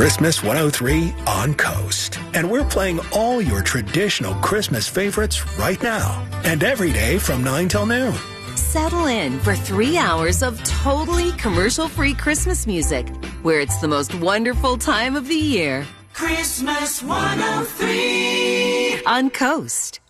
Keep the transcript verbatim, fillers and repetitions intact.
Christmas one oh three on Coast. And we're playing all your traditional Christmas favorites right now. And every day from nine till noon. Settle in for three hours of totally commercial-free Christmas music, where it's the most wonderful time of the year. Christmas one oh three On Coast.